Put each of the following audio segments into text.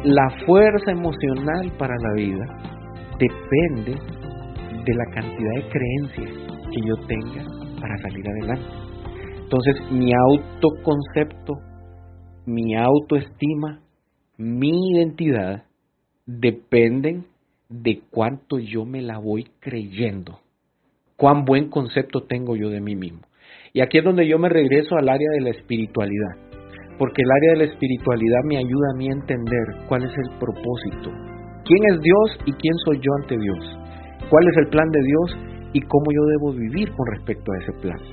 la fuerza emocional para la vida depende de la cantidad de creencias que yo tenga para salir adelante. Entonces, mi autoconcepto, mi autoestima, mi identidad dependen de cuánto yo me la voy creyendo, cuán buen concepto tengo yo de mí mismo. Y aquí es donde yo me regreso al área de la espiritualidad, porque el área de la espiritualidad me ayuda a mí a entender cuál es el propósito, quién es Dios y quién soy yo ante Dios, cuál es el plan de Dios y cómo yo debo vivir con respecto a ese plan.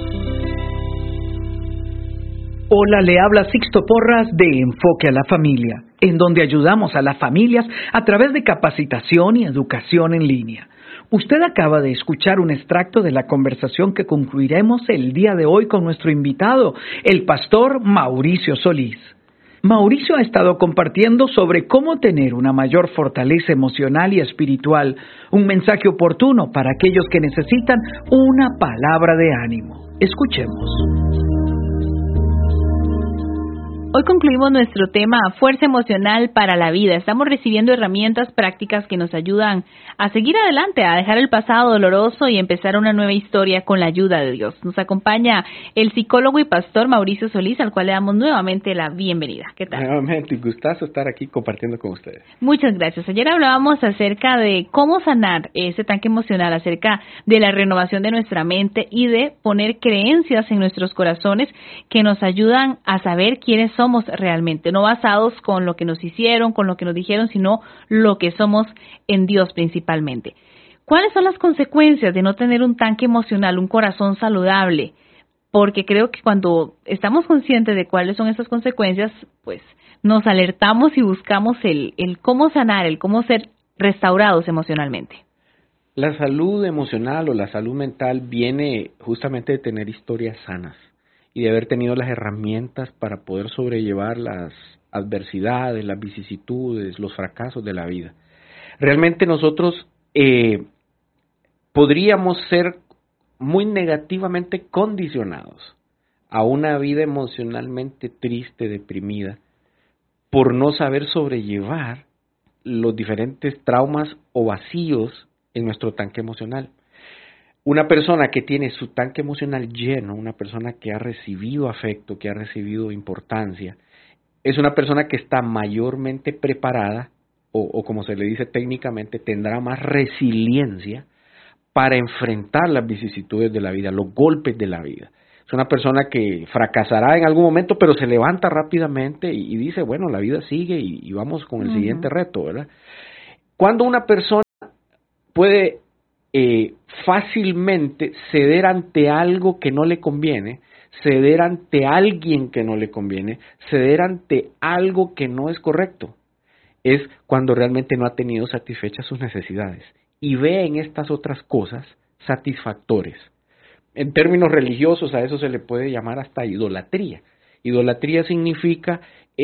Hola, le habla Sixto Porras de Enfoque a la Familia, en donde ayudamos a las familias a través de capacitación y educación en línea. Usted acaba de escuchar un extracto de la conversación que concluiremos el día de hoy con nuestro invitado, el pastor Mauricio Solís. Mauricio ha estado compartiendo sobre cómo tener una mayor fortaleza emocional y espiritual, un mensaje oportuno para aquellos que necesitan una palabra de ánimo. Escuchemos. Hoy concluimos nuestro tema Fuerza Emocional para la Vida. Estamos recibiendo herramientas prácticas que nos ayudan a seguir adelante, a dejar el pasado doloroso y empezar una nueva historia con la ayuda de Dios. Nos acompaña el psicólogo y pastor Mauricio Solís, al cual le damos nuevamente la bienvenida. ¿Qué tal? Nuevamente, gustazo estar aquí compartiendo con ustedes. Muchas gracias. Ayer hablábamos acerca de cómo sanar ese tanque emocional, acerca de la renovación de nuestra mente y de poner creencias en nuestros corazones que nos ayudan a saber quiénes somos realmente, no basados con lo que nos hicieron, con lo que nos dijeron, sino lo que somos en Dios principalmente. ¿Cuáles son las consecuencias de no tener un tanque emocional, un corazón saludable? Porque creo que cuando estamos conscientes de cuáles son esas consecuencias, pues nos alertamos y buscamos el cómo sanar, el cómo ser restaurados emocionalmente. La salud emocional o la salud mental viene justamente de tener historias sanas y de haber tenido las herramientas para poder sobrellevar las adversidades, las vicisitudes, los fracasos de la vida. Realmente nosotros podríamos ser muy negativamente condicionados a una vida emocionalmente triste, deprimida, por no saber sobrellevar los diferentes traumas o vacíos en nuestro tanque emocional. Una persona que tiene su tanque emocional lleno, una persona que ha recibido afecto, que ha recibido importancia, es una persona que está mayormente preparada, o como se le dice técnicamente, tendrá más resiliencia para enfrentar las vicisitudes de la vida, los golpes de la vida. Es una persona que fracasará en algún momento, pero se levanta rápidamente y dice, bueno, la vida sigue y vamos con el siguiente reto, ¿verdad? Cuando una persona puede fácilmente ceder ante algo que no le conviene, ceder ante alguien que no le conviene, ceder ante algo que no es correcto, es cuando realmente no ha tenido satisfechas sus necesidades y ve en estas otras cosas satisfactores. En términos religiosos a eso se le puede llamar hasta idolatría. Idolatría significa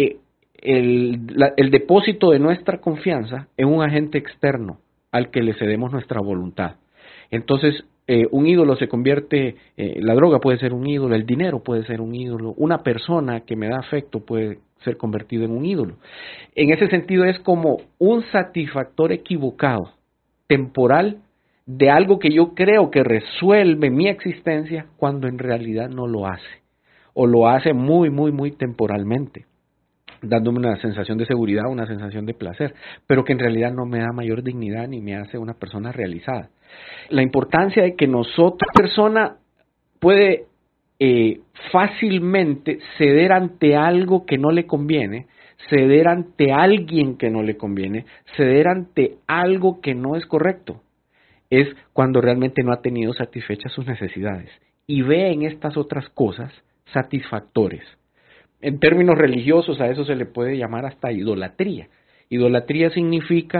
el depósito de nuestra confianza en un agente externo al que le cedemos nuestra voluntad. Entonces, un ídolo se convierte, la droga puede ser un ídolo, el dinero puede ser un ídolo, una persona que me da afecto puede ser convertido en un ídolo. En ese sentido es como un satisfactor equivocado, temporal, de algo que yo creo que resuelve mi existencia cuando en realidad no lo hace, o lo hace muy, muy, muy temporalmente, dándome una sensación de seguridad, una sensación de placer, pero que en realidad no me da mayor dignidad ni me hace una persona realizada. La importancia de que nosotros, persona, puede fácilmente ceder ante algo que no le conviene, ceder ante alguien que no le conviene, ceder ante algo que no es correcto, es cuando realmente no ha tenido satisfechas sus necesidades y ve en estas otras cosas satisfactores. En términos religiosos a eso se le puede llamar hasta idolatría. Idolatría significa